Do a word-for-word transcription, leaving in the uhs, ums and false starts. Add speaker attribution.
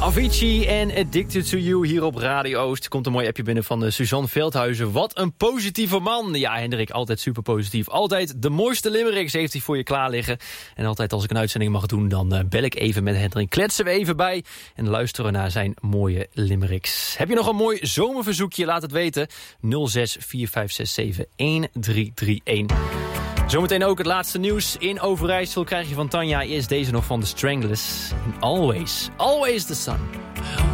Speaker 1: Avicii en Addicted to You hier op Radio Oost. Komt een mooi appje binnen van uh, Suzanne Veldhuizen. Wat een positieve man. Ja, Hendrik, altijd super positief. Altijd de mooiste limericks heeft hij voor je klaar liggen. En altijd als ik een uitzending mag doen, dan uh, bel ik even met Hendrik. Kletsen we even bij en luisteren naar zijn mooie limericks. Heb je nog een mooi zomerverzoekje? Laat het weten. nul zes vier vijf zes zeven een drie drie een. Zometeen ook het laatste nieuws. In Overijssel krijg je van Tanja eerst deze nog van The Stranglers. In Always, Always the Sun.